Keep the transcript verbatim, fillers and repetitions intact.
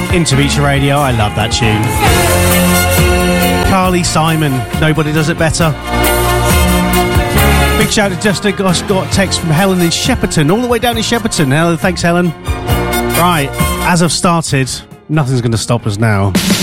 Into Beach Radio, I love that tune. Carly Simon, nobody does it better. Big shout out to just got, got a text from Helen in Shepperton, all the way down in Shepperton. Helen, thanks, Helen. Right, as I've started, nothing's going to stop us now.